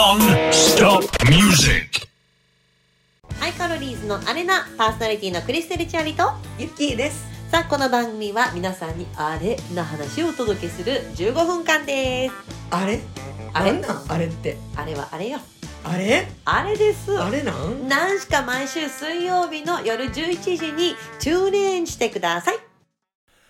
Non-stop music。 ハイカロリーズのアレナ、パーソナリティのクリステル・チャーリとゆきです。 さあ、この番組は皆さんにあれな話をお届けする15分間です。 あれあれなんなんあれって。 あれはあれよ。 あれあれです。 あれなん何しか毎週水曜日の夜11時にチューンインしてください。